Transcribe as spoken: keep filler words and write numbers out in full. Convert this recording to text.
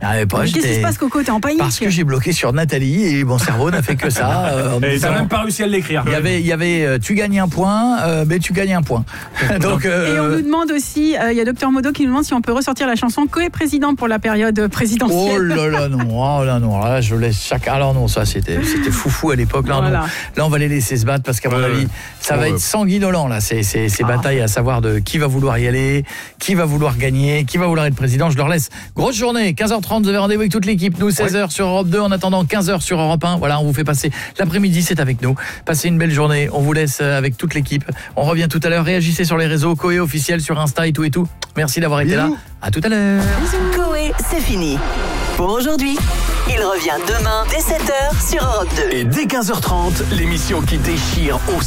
Ah, pas, Qu'est-ce qui se passe, Coco? T'es en panique? Parce que j'ai bloqué sur Nathalie et mon cerveau n'a fait que ça. Euh, et t'as même pas réussi à l'écrire. Il y avait, il y avait euh, tu gagnes un point, euh, mais tu gagnes un point. Donc, euh, et on nous demande aussi, il euh, y a Docteur Modo qui nous demande si on peut ressortir la chanson Coé président pour la période présidentielle. Oh là là, non, oh là non, là je laisse chaque. Alors non, ça c'était, c'était foufou à l'époque. Là, voilà. là, on va les laisser se battre parce qu'à mon ouais, avis, ça ouais. va être sanguinolent là, ces, ces, ces ah. batailles à savoir de qui va vouloir y aller, qui va vouloir gagner, qui va vouloir être président. Je leur laisse. Grosse journée, quinze heures trente, vous avez rendez-vous avec toute l'équipe. Nous, seize heures ouais. sur Europe deux, en attendant quinze heures sur Europe un. Voilà, on vous fait passer l'après-midi, c'est avec nous. Passez une belle journée, on vous laisse avec toute l'équipe. On revient tout à l'heure, réagissez sur les réseaux, Coé officiel sur Insta et tout et tout. Merci d'avoir été là. À tout à l'heure. Coé, c'est fini. Pour aujourd'hui, il revient demain dès sept heures sur Europe deux. Et dès quinze heures trente, l'émission qui déchire au